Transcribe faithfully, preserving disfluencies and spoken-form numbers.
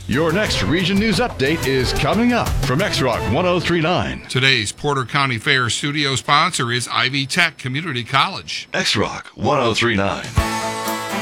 Your next Region News Update is coming up from X-Rock one oh three point nine. Today's Porter County Fair studio sponsor is Ivy Tech Community College. X-Rock one oh three point nine.